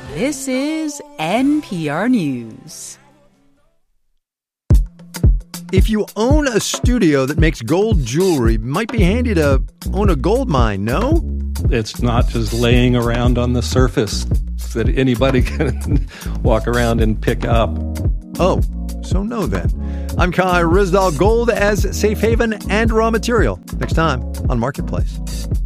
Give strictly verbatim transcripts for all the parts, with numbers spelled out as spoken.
This is N P R News. If you own a studio that makes gold jewelry, it might be handy to own a gold mine, no? It's not just laying around on the surface that anybody can walk around and pick up. Oh, so no then. I'm Kai Ryssdal. Gold as safe haven and raw material. Next time on Marketplace.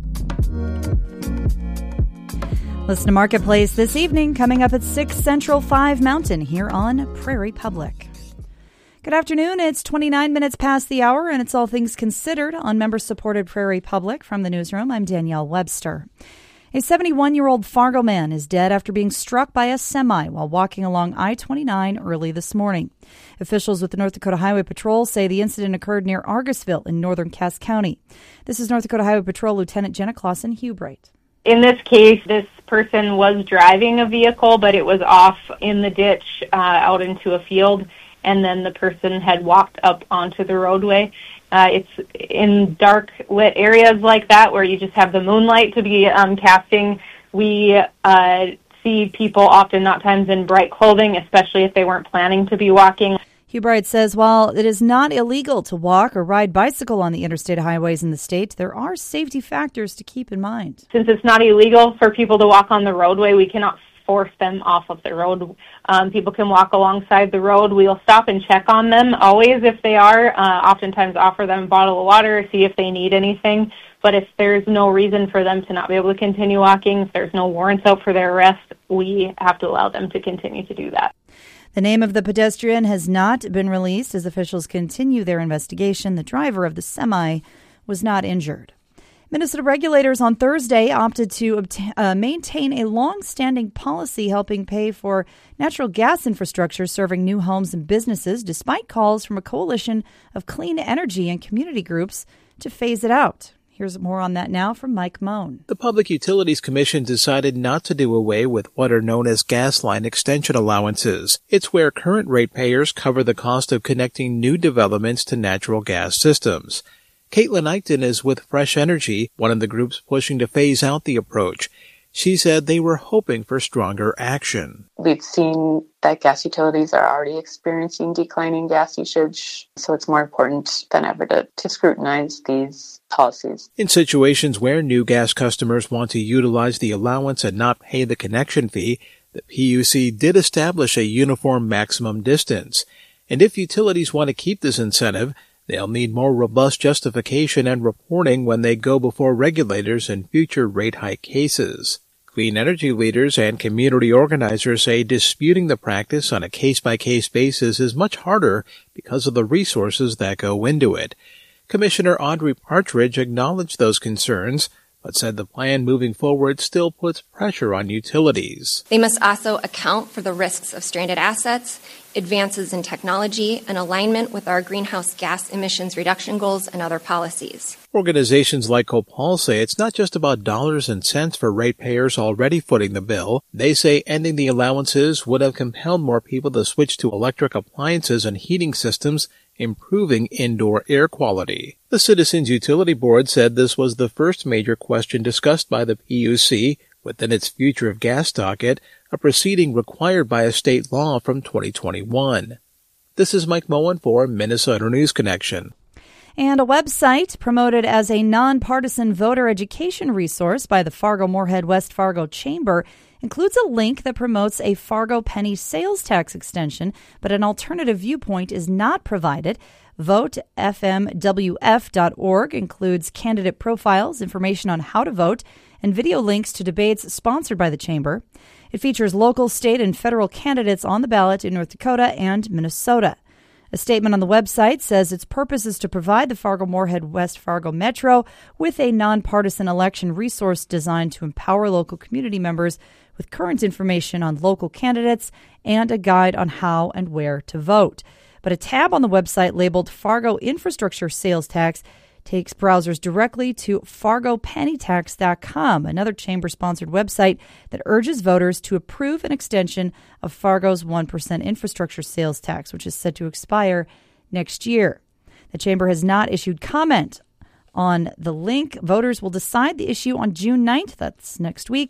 Listen to Marketplace this evening, coming up at six Central, five Mountain, here on Prairie Public. Good afternoon. It's twenty-nine minutes past the hour, and it's All Things Considered on member-supported Prairie Public. From the newsroom, I'm Danielle Webster. A seventy-one-year-old Fargo man is dead after being struck by a semi while walking along I twenty-nine early this morning. Officials with the North Dakota Highway Patrol say the incident occurred near Argusville in northern Cass County. This is North Dakota Highway Patrol Lieutenant Jenna Clausen-Hubright. In this case, this person was driving a vehicle, but it was off in the ditch uh, out into a field, and then the person had walked up onto the roadway. Uh, it's in dark lit areas like that where you just have the moonlight to be um, casting. We uh, see people often, not times, in bright clothing, especially if they weren't planning to be walking. Hubright says while it is not illegal to walk or ride bicycle on the interstate highways in the state, there are safety factors to keep in mind. Since it's not illegal for people to walk on the roadway, we cannot force them off of the road. Um, people can walk alongside the road. We'll stop and check on them always if they are. Uh, oftentimes offer them a bottle of water, see if they need anything. But if there's no reason for them to not be able to continue walking, if there's no warrants out for their arrest, we have to allow them to continue to do that. The name of the pedestrian has not been released as officials continue their investigation. The driver of the semi was not injured. Minnesota regulators on Thursday opted to obtain, uh, maintain a long-standing policy helping pay for natural gas infrastructure serving new homes and businesses, despite calls from a coalition of clean energy and community groups to phase it out. Here's more on that now from Mike Moan. The Public Utilities Commission decided not to do away with what are known as gas line extension allowances. It's where current ratepayers cover the cost of connecting new developments to natural gas systems. Caitlin Eichten is with Fresh Energy, one of the groups pushing to phase out the approach. She said they were hoping for stronger action. We've seen that gas utilities are already experiencing declining gas usage, so it's more important than ever to, to scrutinize these policies. In situations where new gas customers want to utilize the allowance and not pay the connection fee, the P U C did establish a uniform maximum distance. And if utilities want to keep this incentive, they'll need more robust justification and reporting when they go before regulators in future rate hike cases. Clean energy leaders and community organizers say disputing the practice on a case-by-case basis is much harder because of the resources that go into it. Commissioner Audrey Partridge acknowledged those concerns, but said the plan moving forward still puts pressure on utilities. They must also account for the risks of stranded assets, advances in technology, and alignment with our greenhouse gas emissions reduction goals and other policies. Organizations like Copal say it's not just about dollars and cents for ratepayers already footing the bill. They say ending the allowances would have compelled more people to switch to electric appliances and heating systems, improving indoor air quality. The Citizens Utility Board said this was the first major question discussed by the P U C within its Future of Gas docket, a proceeding required by a state law from twenty twenty-one. This is Mike Moen for Minnesota News Connection. And a website promoted as a nonpartisan voter education resource by the Fargo-Moorhead-West Fargo Chamber includes a link that promotes a Fargo penny sales tax extension, but an alternative viewpoint is not provided. vote f m w f dot org includes candidate profiles, information on how to vote, and video links to debates sponsored by the Chamber. It features local, state, and federal candidates on the ballot in North Dakota and Minnesota. A statement on the website says its purpose is to provide the Fargo-Moorhead-West Fargo Metro with a nonpartisan election resource designed to empower local community members with current information on local candidates and a guide on how and where to vote. But a tab on the website labeled Fargo Infrastructure Sales Tax takes browsers directly to fargo penny tax dot com, another chamber-sponsored website that urges voters to approve an extension of Fargo's one percent infrastructure sales tax, which is set to expire next year. The chamber has not issued comment on the link. Voters will decide the issue on June ninth. That's next week.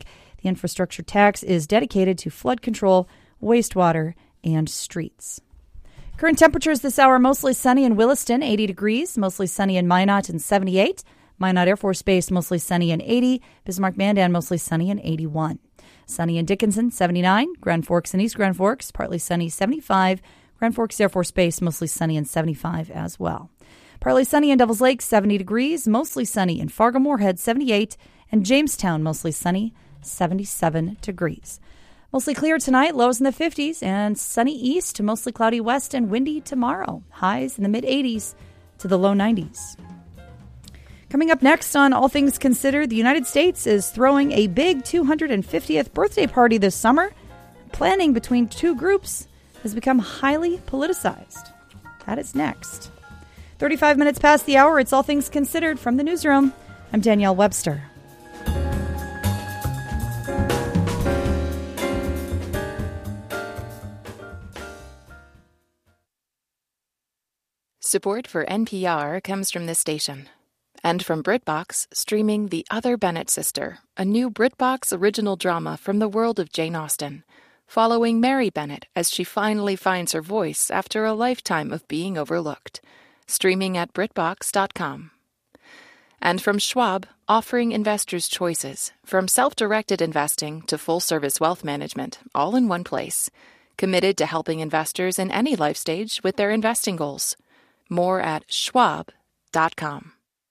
The infrastructure tax is dedicated to flood control, wastewater, and streets. Current temperatures this hour, mostly sunny in Williston, eighty degrees, mostly sunny in Minot and seventy-eight. Minot Air Force Base, mostly sunny and eighty. Bismarck-Mandan, mostly sunny and eighty-one. Sunny in Dickinson, seventy-nine. Grand Forks and East Grand Forks, partly sunny, seventy-five. Grand Forks Air Force Base, mostly sunny and seventy-five as well. Partly sunny in Devils Lake, seventy degrees. Mostly sunny in Fargo-Moorhead, seventy-eight. And Jamestown, mostly sunny, seventy-seven degrees. Mostly clear tonight, lows in the fifties. And sunny east to mostly cloudy west and windy tomorrow. Highs in the mid-eighties to the low nineties. Coming up next on All Things Considered, the United States is throwing a big two hundred fiftieth birthday party this summer. Planning between two groups has become highly politicized. That is next. thirty-five minutes past the hour, it's All Things Considered from the newsroom. I'm Danielle Webster. Support for N P R comes from this station. And from BritBox, streaming The Other Bennett Sister, a new BritBox original drama from the world of Jane Austen, following Mary Bennett as she finally finds her voice after a lifetime of being overlooked. Streaming at Brit Box dot com. And from Schwab, offering investors choices, from self-directed investing to full-service wealth management, all in one place. Committed to helping investors in any life stage with their investing goals. More at Schwab dot com.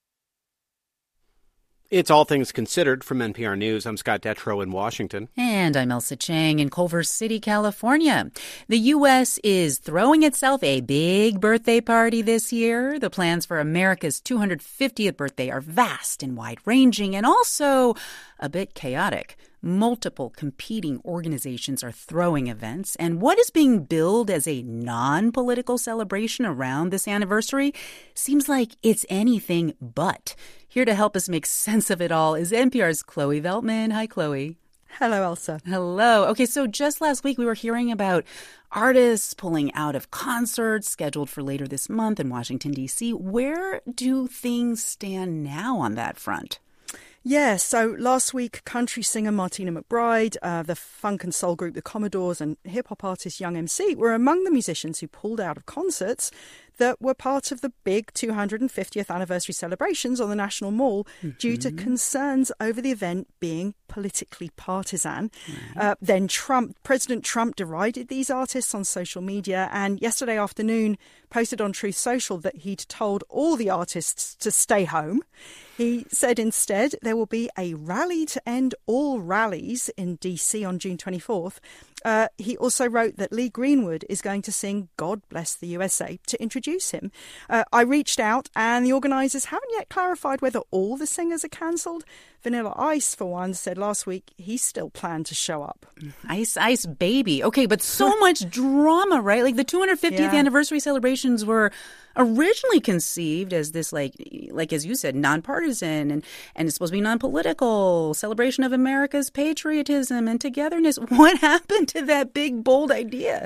It's All Things Considered from N P R News. I'm Scott Detrow in Washington. And I'm Elsa Chang in Culver City, California. The U S is throwing itself a big birthday party this year. The plans for America's two hundred fiftieth birthday are vast and wide-ranging and also a bit chaotic. Multiple competing organizations are throwing events, and what is being billed as a non-political celebration around this anniversary seems like it's anything but. Here to help us make sense of it all is N P R's Chloe Veltman. Hi, Chloe. Hello, Elsa. Hello. Okay, so just last week we were hearing about artists pulling out of concerts scheduled for later this month in Washington, D C. Where do things stand now on that front? Yeah, so last week, country singer Martina McBride, uh, the funk and soul group The Commodores, and hip-hop artist Young M C were among the musicians who pulled out of concerts that were part of the big two hundred fiftieth anniversary celebrations on the National Mall mm-hmm. due to concerns over the event being politically partisan. Mm-hmm. Uh, then Trump, President Trump derided these artists on social media, and yesterday afternoon posted on Truth Social that he'd told all the artists to stay home. He said instead there will be a rally to end all rallies in D C on June twenty-fourth. Uh, he also wrote that Lee Greenwood is going to sing God Bless the U S A to introduce him. Uh, I reached out and the organisers haven't yet clarified whether all the singers are cancelled. Vanilla Ice, for one, said last week he still planned to show up. Ice, Ice Baby. Okay, but so much drama, right? Like the two hundred fiftieth yeah. anniversary celebrations were originally conceived as this, like, like as you said, nonpartisan and, and it's supposed to be non-political celebration of America's patriotism and togetherness. What happened to that big, bold idea?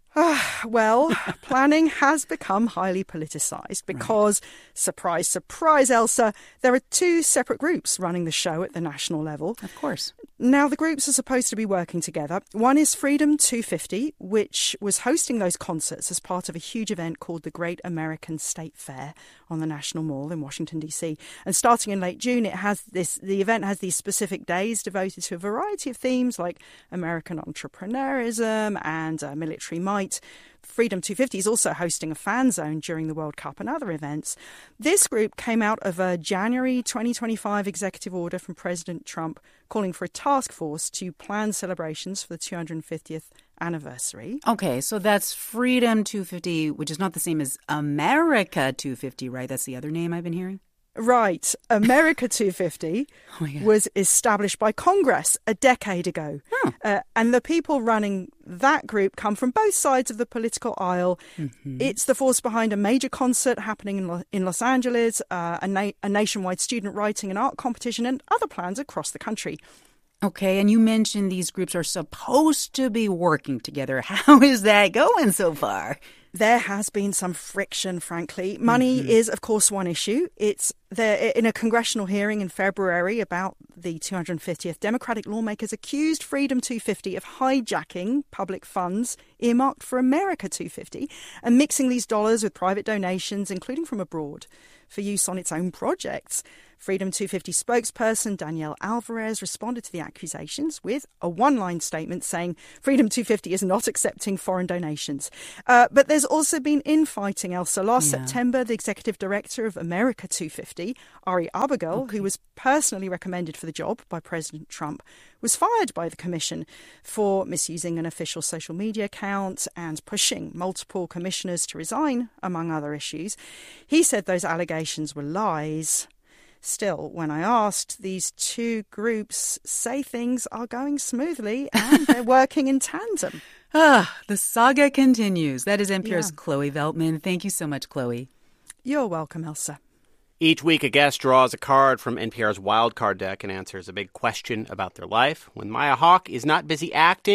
Well, planning has become highly politicized because, right. surprise, surprise, Elsa, there are two separate groups running the show at the national level. Of course. Now, the groups are supposed to be working together. One is Freedom two fifty, which was hosting those concerts as part of a huge event called the Great American State Fair on the National Mall in Washington, D C. And starting in late June, it has this. the event has these specific days devoted to a variety of themes like American entrepreneurism and uh, military might. Freedom two fifty is also hosting a fan zone during the World Cup and other events. This group came out of a January twenty twenty-five executive order from President Trump calling for a task force to plan celebrations for the two hundred fiftieth anniversary. Okay, so that's Freedom two fifty, which is not the same as America two fifty, right? That's the other name I've been hearing? Right. America two fifty oh was established by Congress a decade ago. Huh. Uh, and the people running that group come from both sides of the political aisle. Mm-hmm. It's the force behind a major concert happening in, Lo- in Los Angeles, uh, a, na- a nationwide student writing and art competition, and other plans across the country. Okay, and you mentioned these groups are supposed to be working together. How is that going so far? There has been some friction, frankly. Money mm-hmm. is, of course, one issue. It's there in a congressional hearing in February about the two hundred fiftieth. Democratic lawmakers accused Freedom two fifty of hijacking public funds earmarked for America two fifty and mixing these dollars with private donations, including from abroad, for use on its own projects. Freedom two fifty spokesperson Danielle Alvarez responded to the accusations with a one-line statement saying Freedom two fifty is not accepting foreign donations. Uh, but there's also been infighting, Elsa. Last yeah. September, the executive director of America two fifty, Ari Abigail, okay. who was personally recommended for the job by President Trump, was fired by the commission for misusing an official social media account and pushing multiple commissioners to resign, among other issues. He said those allegations were lies. Still, when I asked, these two groups say things are going smoothly and they're working in tandem. Ah, the saga continues. That is N P R's Yeah. Chloe Veltman. Thank you so much, Chloe. You're welcome, Elsa. Each week, a guest draws a card from N P R's Wild Card deck and answers a big question about their life. When Maya Hawke is not busy acting,